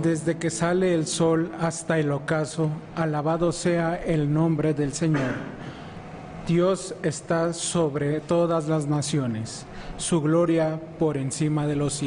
desde que sale el sol hasta el ocaso, alabado sea el nombre del Señor. Dios está sobre todas las naciones, su gloria por encima de los cielos.